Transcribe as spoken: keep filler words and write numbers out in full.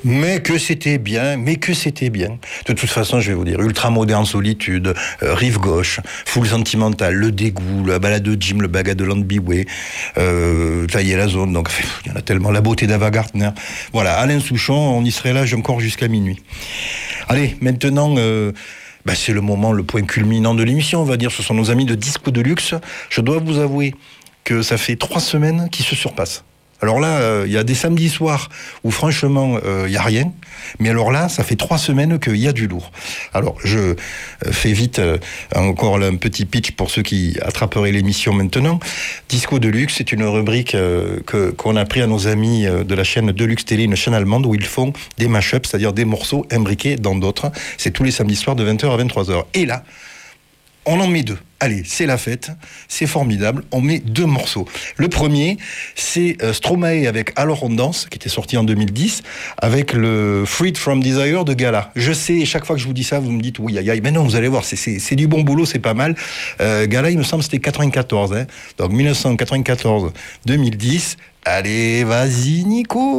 Mais que c'était bien, mais que c'était bien. De toute façon, je vais vous dire, Ultramoderne Solitude, euh, Rive Gauche, Full Sentimental, Le Dégoût, La Balade de Jim, Le Baga de Landbyway, euh, Tailler la Zone, donc il y en a tellement, La Beauté d'Ava Gardner. Voilà, Alain Souchon, on y serait là encore jusqu'à minuit. Allez, maintenant... Euh, Ben c'est le moment, le point culminant de l'émission, on va dire. Ce sont nos amis de Disco de Luxe. Je dois vous avouer que ça fait trois semaines qu'ils se surpassent. Alors là, il euh, y a des samedis soirs où franchement, il euh, n'y a rien. Mais alors là, ça fait trois semaines qu'il y a du lourd. Alors, je euh, fais vite euh, encore là, un petit pitch pour ceux qui attraperaient l'émission maintenant. Disco de Luxe, c'est une rubrique euh, que, qu'on a pris à nos amis euh, de la chaîne Deluxe Télé, une chaîne allemande, où ils font des mash-ups, c'est-à-dire des morceaux imbriqués dans d'autres. C'est tous les samedis soirs de vingt heures à vingt-trois heures. Et là, on en met deux. Allez, c'est la fête, c'est formidable, on met deux morceaux. Le premier, c'est euh, Stromae avec Alors on danse, qui était sorti en deux mille dix, avec le Freed from Desire de Gala. Je sais, chaque fois que je vous dis ça, vous me dites oui, aïe, aïe, mais non, vous allez voir, c'est, c'est, c'est du bon boulot, c'est pas mal. Euh, Gala, il me semble, c'était quatre-vingt-quatorze, hein. Donc dix-neuf cent quatre-vingt-quatorze deux mille dix. Allez, vas-y, Nico!